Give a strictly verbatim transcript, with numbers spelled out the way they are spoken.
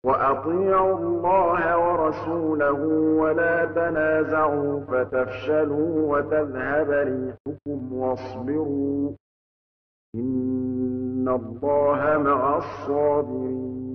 وأطيعوا الله ورسوله ولا تنازعوا فتفشلوا وتذهب ريحكم واصبروا إن الله مع الصابرين